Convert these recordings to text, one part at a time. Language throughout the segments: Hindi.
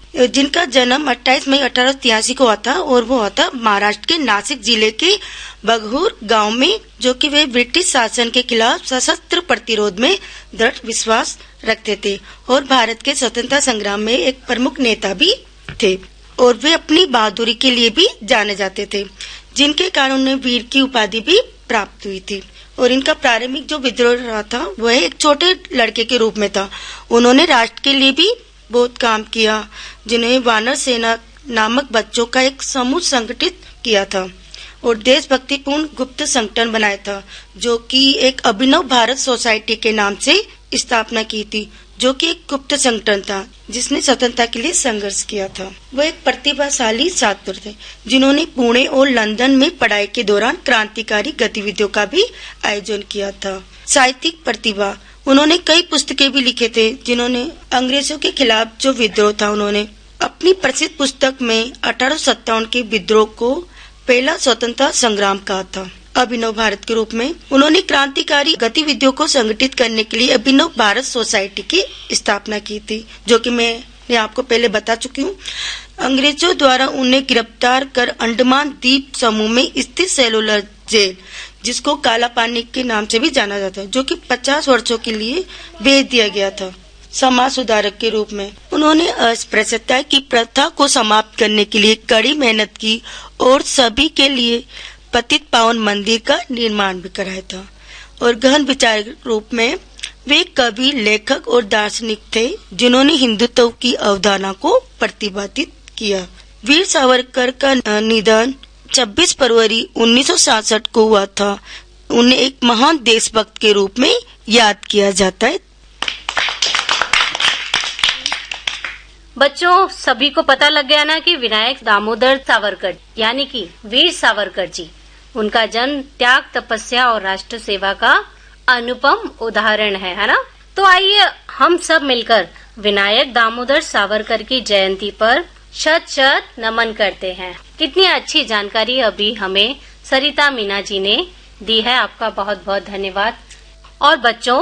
जिनका जन्म 28 मई 1883 को हुआ था और वो हुआ था महाराष्ट्र के नासिक जिले के बगहूर गांव में, जो कि वे ब्रिटिश शासन के खिलाफ सशस्त्र प्रतिरोध में दृढ़ विश्वास रखते थे और भारत के स्वतंत्रता संग्राम में एक प्रमुख नेता भी थे और वे अपनी बहादुरी के लिए भी जाने जाते थे, जिनके कारण उन्हें वीर की उपाधि भी प्राप्त हुई थी। और इनका प्रारंभिक जो विद्रोह रहा था वह एक छोटे लड़के के रूप में था। उन्होंने राष्ट्र के लिए भी बहुत काम किया, जिन्हें वानर सेना नामक बच्चों का एक समूह संगठित किया था और देशभक्तिपूर्ण गुप्त संगठन बनाया था, जो कि एक अभिनव भारत सोसाइटी के नाम से स्थापना की थी, जो कि एक गुप्त संगठन था जिसने स्वतंत्रता के लिए संघर्ष किया था। वह एक प्रतिभाशाली छात्र थे जिन्होंने पुणे और लंदन में पढ़ाई के दौरान क्रांतिकारी गतिविधियों का भी आयोजन किया था। साहित्यिक प्रतिभा, उन्होंने कई पुस्तकें भी लिखे थे जिन्होंने अंग्रेजों के खिलाफ जो विद्रोह था, उन्होंने अपनी प्रसिद्ध पुस्तक में 1857 के विद्रोह को पहला स्वतंत्रता संग्राम कहा था। अभिनव भारत के रूप में उन्होंने क्रांतिकारी गतिविधियों को संगठित करने के लिए अभिनव भारत सोसाइटी की स्थापना की थी, जो कि मैं आपको पहले बता चुकी हूँ। अंग्रेजों द्वारा उन्हें गिरफ्तार कर अंडमान द्वीप समूह में स्थित सेलुलर जेल, जिसको काला पानी के नाम से भी जाना जाता है, जो कि 50 वर्षों के लिए भेज दिया गया था। समाज सुधारक के रूप में उन्होंने अस्पृश्यता की प्रथा को समाप्त करने के लिए कड़ी मेहनत की और सभी के लिए पतित पावन मंदिर का निर्माण भी कराया था। और गहन विचार रूप में वे कवि, लेखक और दार्शनिक थे जिन्होंने हिंदुत्व की अवधारणा को प्रतिपादित किया। वीर सावरकर का निधन 26 फरवरी 1967 को हुआ था। उन्हें एक महान देशभक्त के रूप में याद किया जाता है। बच्चों, सभी को पता लग गया ना कि विनायक दामोदर सावरकर यानी कि वीर सावरकर जी, उनका जन्म त्याग, तपस्या और राष्ट्र सेवा का अनुपम उदाहरण है ना। तो आइए हम सब मिलकर विनायक दामोदर सावरकर की जयंती पर शत शत नमन करते हैं। कितनी अच्छी जानकारी अभी हमें सरिता मीना जी ने दी है, आपका बहुत बहुत धन्यवाद। और बच्चों,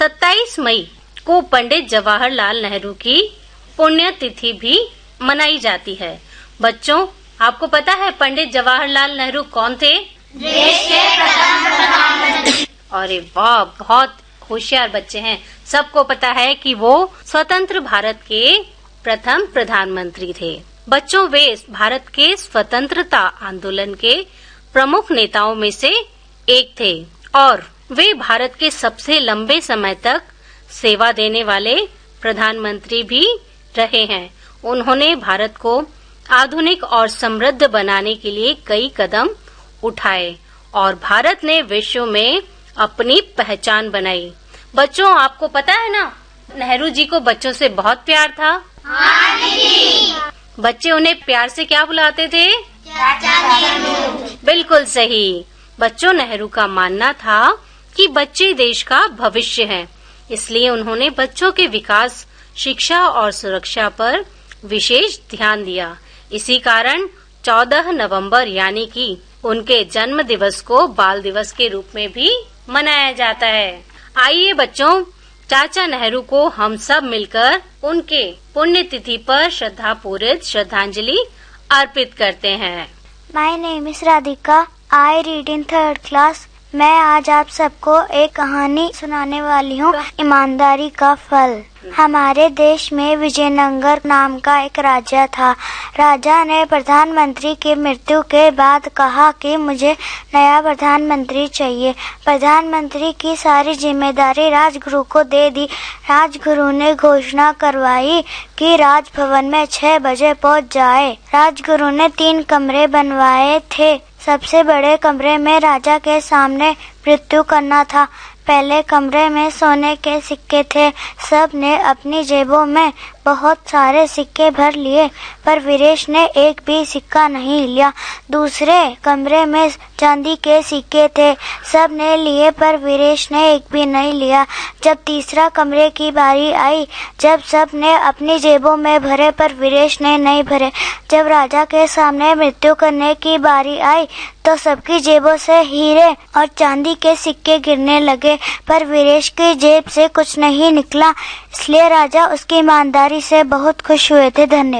27 मई को पंडित जवाहरलाल नेहरू की पुण्यतिथि भी मनाई जाती है। बच्चों, आपको पता है पंडित जवाहरलाल नेहरू कौन थे? देश के प्रथम प्रधानमंत्री। अरे वाह, बहुत होशियार बच्चे हैं। सबको पता है कि वो स्वतंत्र भारत के प्रथम प्रधानमंत्री थे। बच्चों, वे भारत के स्वतंत्रता आंदोलन के प्रमुख नेताओं में से एक थे और वे भारत के सबसे लंबे समय तक सेवा देने वाले प्रधानमंत्री भी रहे हैं। उन्होंने भारत को आधुनिक और समृद्ध बनाने के लिए कई कदम उठाए और भारत ने विश्व में अपनी पहचान बनाई। बच्चों, आपको पता है ना, नेहरू जी को बच्चों से बहुत प्यार था। हाँ दीदी। बच्चे उन्हें प्यार से क्या बुलाते थे? चाचा नेहरू। बिल्कुल सही। बच्चों, नेहरू का मानना था कि बच्चे देश का भविष्य हैं, इसलिए उन्होंने बच्चों के विकास, शिक्षा और सुरक्षा पर विशेष ध्यान दिया। इसी कारण 14 नवंबर यानी कि उनके जन्म दिवस को बाल दिवस के रूप में भी मनाया जाता है। आइए बच्चों, चाचा नेहरू को हम सब मिलकर उनके पुण्यतिथि पर श्रद्धापूर्वक श्रद्धांजलि अर्पित करते हैं। My name is Radhika, I read in 3rd class. मैं आज आप सबको एक कहानी सुनाने वाली हूँ, ईमानदारी का फल। हमारे देश में विजयनगर नाम का एक राजा था। राजा ने प्रधानमंत्री की मृत्यु के बाद कहा कि मुझे नया प्रधानमंत्री चाहिए। प्रधानमंत्री की सारी जिम्मेदारी राजगुरु को दे दी। राजगुरु ने घोषणा करवाई कि राजभवन में 6 बजे पहुंच जाए। राजगुरु ने 3 कमरे बनवाए थे। सबसे बड़े कमरे में राजा के सामने मृत्यु करना था। पहले कमरे में सोने के सिक्के थे। सब ने अपनी जेबों में बहुत सारे सिक्के भर लिए, पर वीरेश ने एक भी सिक्का नहीं लिया। दूसरे कमरे में चांदी के सिक्के थे। सब ने लिए, पर वीरेश ने एक भी नहीं लिया। जब तीसरा कमरे की बारी आई, जब सब ने अपनी जेबों में भरे, पर वीरेश ने नहीं भरे। जब राजा के सामने मृत्यु करने की बारी आई, तो सबकी जेबों से हीरे और चांदी के सिक्के गिरने लगे, पर वीरेश की जेब से कुछ नहीं निकला। इसलिए राजा उसकी ईमानदारी से बहुत खुश हुए थे। धन्यवाद।